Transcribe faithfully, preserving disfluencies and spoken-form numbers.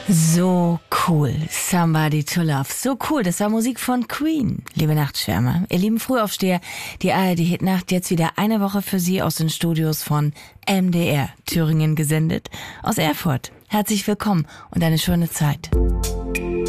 So cool, Somebody to Love. So cool, das war Musik von Queen. Liebe Nachtschwärmer, ihr lieben Frühaufsteher, die A R D-Hitnacht jetzt wieder eine Woche für Sie aus den Studios von M D R Thüringen gesendet. Aus Erfurt. Herzlich willkommen und eine schöne Zeit.